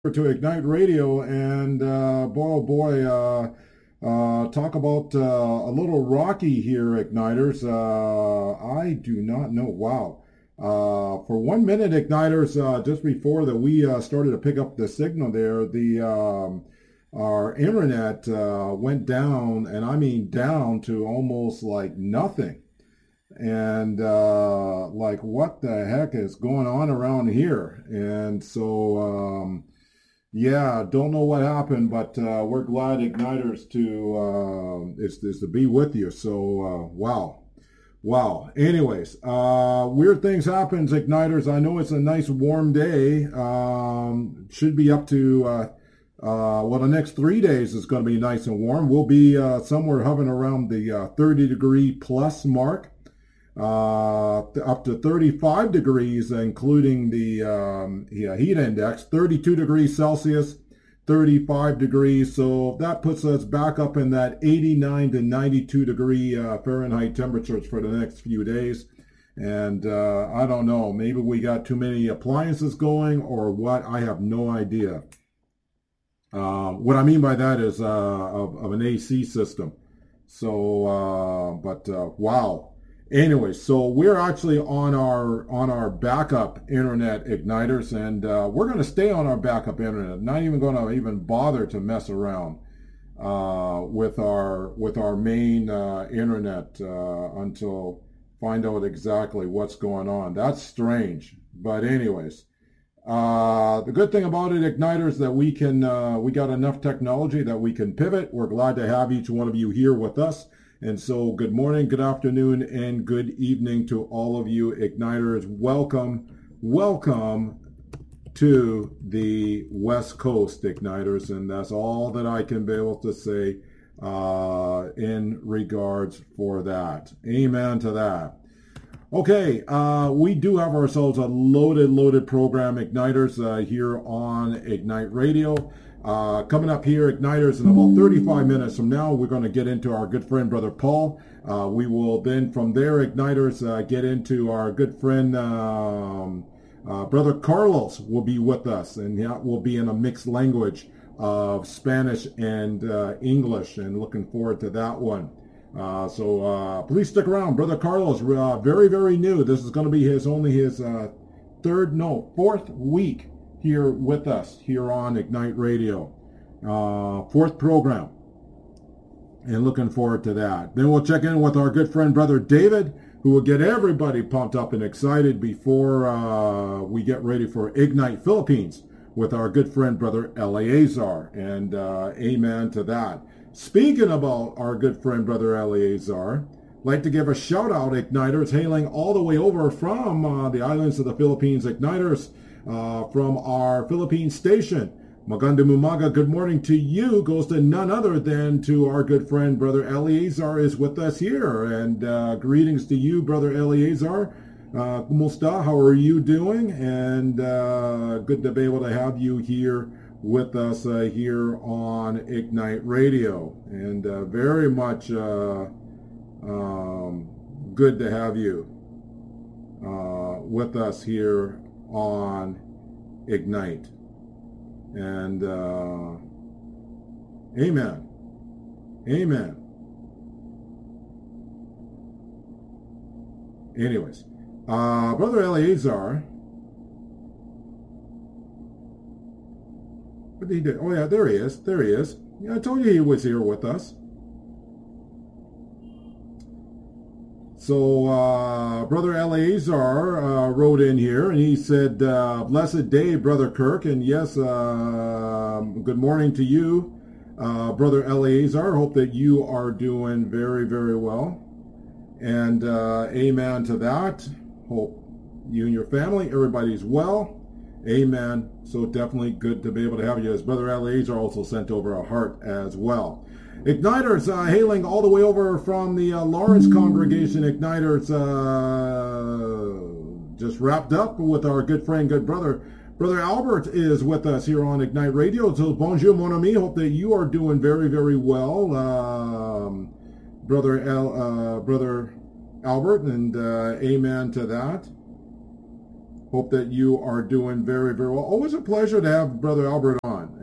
To Ignite Radio, and boy, oh boy, talk about a little rocky here, Igniters. I do not know. Wow. For 1 minute, Igniters, just before that we started to pick up the signal there, the our internet went down, and I mean down to almost like nothing. And like, what the heck is going on around here? And so. Yeah, don't know what happened, but we're glad Igniters is to be with you. So wow, wow. Anyways, weird things happens, Igniters. I know it's a nice warm day. Should be up to well, the next 3 days is going to be nice and warm. We'll be somewhere hovering around the 30-degree plus mark. Up to 35 degrees, including the heat index, 32 degrees Celsius, 35 degrees. So that puts us back up in that 89 to 92 degree Fahrenheit temperatures for the next few days. And I don't know, maybe we got too many appliances going or what. I have no idea. What I mean by that is of an AC system. So, wow. Anyway, so we're actually on our backup internet, Igniters, and we're going to stay on our backup internet. Not even going to even bother to mess around with our main internet until find out exactly what's going on. That's strange, but anyways, the good thing about it, Igniters, that we got enough technology that we can pivot. We're glad to have each one of you here with us. And so good morning, good afternoon, and good evening to all of you Igniters. Welcome to the West Coast, Igniters. And that's all that I can be able to say in regards for that. Amen to that. Okay, we do have ourselves a loaded program, Igniters, here on Ignite Radio. Coming up here, Igniters, in about 35 minutes from now, we're going to get into our good friend, Brother Paul. We will then, from there, Igniters, get into our good friend, Brother Carlos will be with us, and that will be in a mixed language of Spanish and English, and looking forward to that one. So please stick around. Brother Carlos, very, very new. This is going to be only his fourth week here with us here on Ignite Radio. Fourth program. And looking forward to that. Then we'll check in with our good friend, Brother David, who will get everybody pumped up and excited before we get ready for Ignite Philippines with our good friend, Brother Eleazar. And amen to that. Speaking about our good friend, Brother Eleazar, I'd like to give a shout out, Igniters, hailing all the way over from the islands of the Philippines, Igniters, from our Philippines station. Magandang umaga, good morning to you, goes to none other than to our good friend, Brother Eleazar is with us here. And greetings to you, Brother Eleazar. Kumusta? How are you doing? And good to be able to have you here with us here on Ignite Radio. And very much good to have you with us here on Ignite. And amen. Anyways, Brother Eleazar, what did he do? Oh yeah, there he is. Yeah, I told you he was here with us. So, Brother Eleazar wrote in here, and he said, blessed day, Brother Kirk, and yes, good morning to you, Brother Eleazar. Hope that you are doing very, very well, and amen to that. Hope you and your family, everybody's well. Amen. So definitely good to be able to have you, as Brother Eleazar also sent over a heart as well. Igniters, hailing all the way over from the Lawrence congregation. Igniters just wrapped up with our good friend, good brother. Brother Albert is with us here on Ignite Radio. So bonjour, mon ami. Hope that you are doing very, very well, Brother Albert, and amen to that. Hope that you are doing very, very well. Always a pleasure to have Brother Albert on.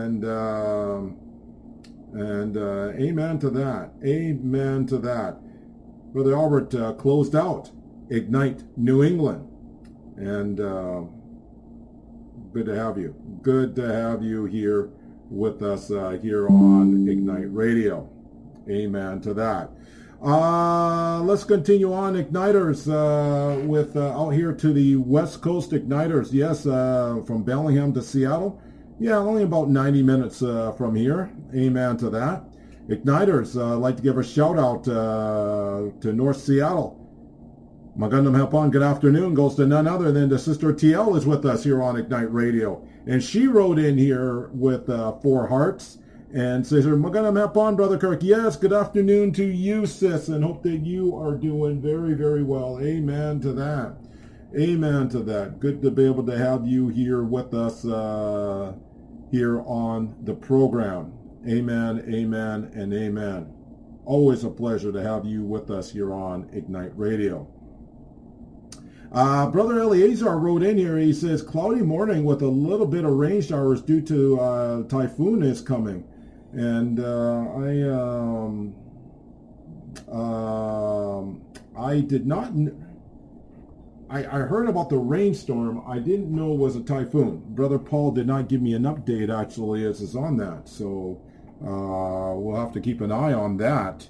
And amen to that. Amen to that. Brother Albert closed out Ignite New England. And good to have you. Good to have you here with us here on Ignite Radio. Amen to that. Let's continue on, Igniters, with out here to the West Coast Igniters. Yes, from Bellingham to Seattle. Yeah, only about 90 minutes from here. Amen to that. Igniters, I'd like to give a shout out to North Seattle. Magandang hapon, good afternoon, goes to none other than the Sister TL is with us here on Ignite Radio. And she wrote in here with 4 hearts. And says, Magandang hapon, Brother Kirk. Yes, good afternoon to you, sis, and hope that you are doing very, very well. Amen to that. Amen to that. Good to be able to have you here with us here on the program. Amen, amen, and amen. Always a pleasure to have you with us here on Ignite Radio. Brother Eleazar wrote in here, he says, cloudy morning with a little bit of rain showers due to typhoon is coming. And I did not, I heard about the rainstorm. I didn't know it was a typhoon. Brother Paul did not give me an update, actually, as is on that. So we'll have to keep an eye on that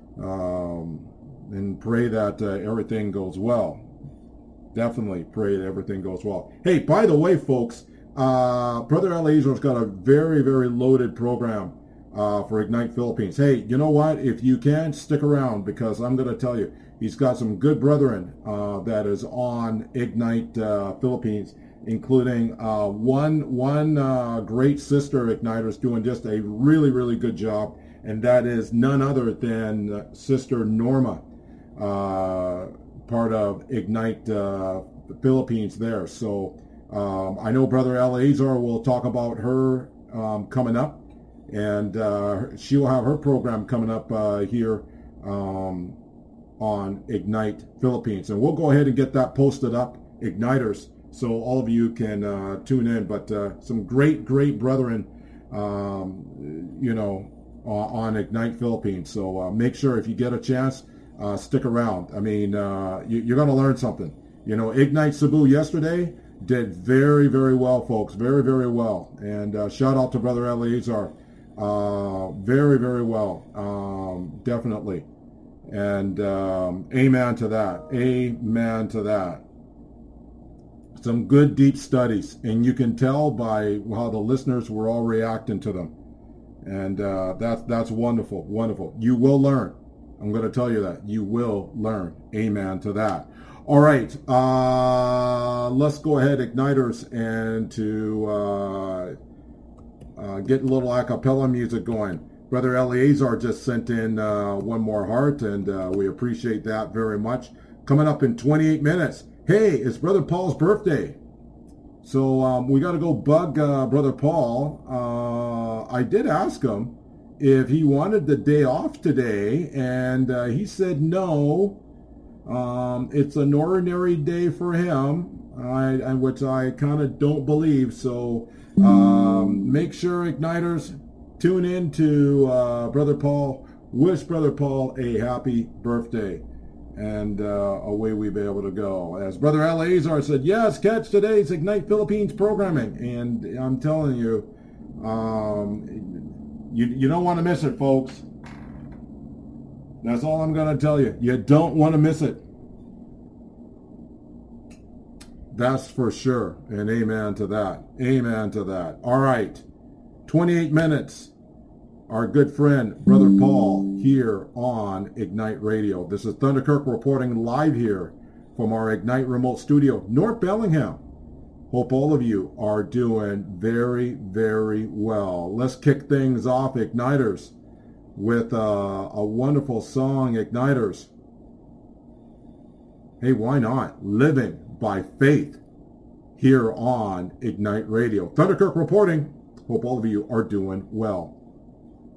and pray that everything goes well. Definitely pray that everything goes well. Hey, by the way, folks, Brother Eleazar's got a very, very loaded program for Ignite Philippines. Hey, you know what? If you can, stick around, because I'm going to tell you, he's got some good brethren that is on Ignite Philippines, including one great sister Igniter's doing just a really, really good job, and that is none other than Sister Norma, part of Ignite Philippines there. So I know Brother Eleazar will talk about her coming up, and she will have her program coming up here on Ignite Philippines. And we'll go ahead and get that posted up, Igniters, so all of you can tune in. But some great brethren, you know, on Ignite Philippines. So make sure if you get a chance, stick around. I mean, you're going to learn something. You know, Ignite Cebu yesterday did very, very well, folks. Very, very well. And shout out to Brother Eleazar. Very, very well. Definitely. And amen to that. Amen to that. Some good deep studies. And you can tell by how the listeners were all reacting to them. And that's wonderful. Wonderful. You will learn. I'm going to tell you that. You will learn. Amen to that. All right, let's go ahead, Igniters, and to get a little a cappella music going. Brother Eleazar just sent in one more heart, and we appreciate that very much. Coming up in 28 minutes. Hey, it's Brother Paul's birthday. So we got to go bug Brother Paul. I did ask him if he wanted the day off today, and he said no. It's an ordinary day for him, which I kind of don't believe. So make sure, Igniters, tune in to Brother Paul. Wish Brother Paul a happy birthday. And away we be able to go. As Brother Eleazar said, yes, catch today's Ignite Philippines programming. And I'm telling you, you don't want to miss it, folks. That's all I'm going to tell you. You don't want to miss it. That's for sure. And amen to that. Amen to that. All right. 28 minutes. Our good friend, Brother Paul, here on Ignite Radio. This is Thunder Kirk reporting live here from our Ignite remote studio, North Bellingham. Hope all of you are doing very, very well. Let's kick things off, Igniters, with a wonderful song, Igniters. Hey, why not? Living by Faith here on Ignite Radio. Thunder Kirk reporting. Hope all of you are doing well.